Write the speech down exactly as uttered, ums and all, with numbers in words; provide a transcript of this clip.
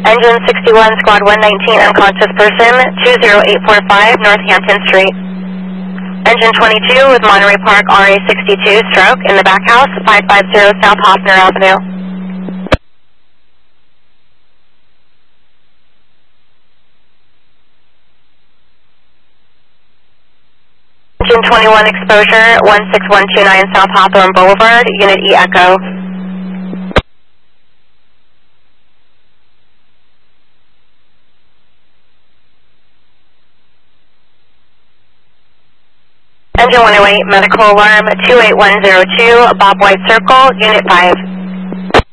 Engine sixty-one, Squad one nineteen, unconscious person, two zero eight four five Northampton Street. Engine twenty-two with Monterey Park R A sixty-two, stroke, in the back house, five five zero South Hoffner Avenue. Engine twenty-one, exposure, one six one two nine South Hawthorne Boulevard, Unit E Echo. Engine one oh eight, medical alarm, two eight one zero two, Bob White Circle, Unit five.